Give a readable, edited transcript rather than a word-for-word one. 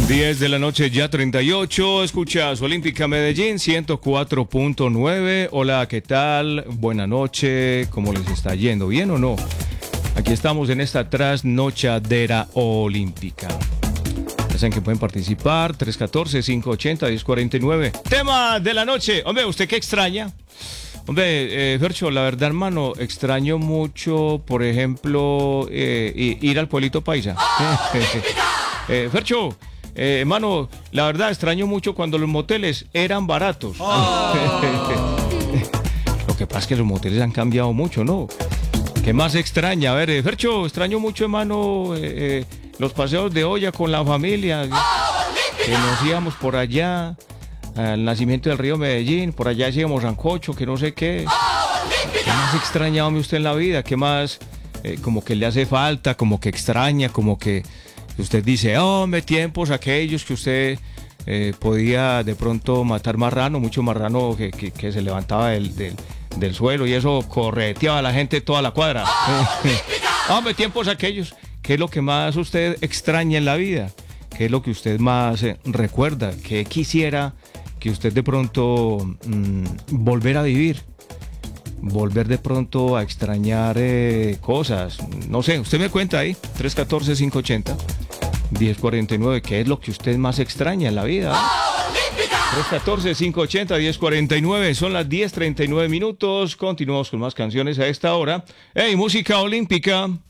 10 de la noche, ya 38. Escuchas Olímpica Medellín 104.9. Hola, ¿qué tal? Buena noche. ¿Cómo les está yendo? ¿Bien o no? Aquí estamos en esta trasnochadera olímpica. Ya saben que pueden participar. 314-580-1049. Tema de la noche. Hombre, ¿usted qué extraña? Hombre, Fercho, la verdad, hermano, extraño mucho, por ejemplo, ir al pueblito paisa. Fercho, hermano, la verdad, extraño mucho cuando los moteles eran baratos. Lo que pasa es que los moteles han cambiado mucho, ¿no? ¿Qué más extraña? A ver, Fercho, extraño mucho, hermano, los paseos de olla con la familia, que nos íbamos por allá al nacimiento del río Medellín, por allá hacíamos sancocho, que no sé qué. ¿Qué más extraña usted en la vida? ¿Qué más como que le hace falta, como que extraña, como que usted dice, hombre, tiempos aquellos que usted podía de pronto matar marrano, mucho marrano que se levantaba del suelo y eso correteaba a la gente toda la cuadra? Hombre, tiempos aquellos. ¿Qué es lo que más usted extraña en la vida? ¿Qué es lo que usted más recuerda? ¿Qué quisiera que usted de pronto volver a vivir? Volver de pronto a extrañar cosas. No sé, usted me cuenta ahí, 314-580-1049. ¿Qué es lo que usted más extraña en la vida? 314-580-1049. Son las 10:39 minutos. Continuamos con más canciones a esta hora. ¡Hey, música olímpica!